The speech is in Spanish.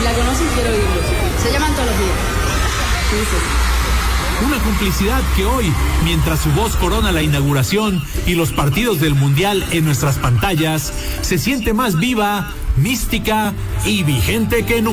la conocen, quiero oírlos. Se llaman Todos los días. Sí, sí. Una complicidad que hoy, mientras su voz corona la inauguración y los partidos del Mundial en nuestras pantallas, se siente más viva, mística y vigente que nunca.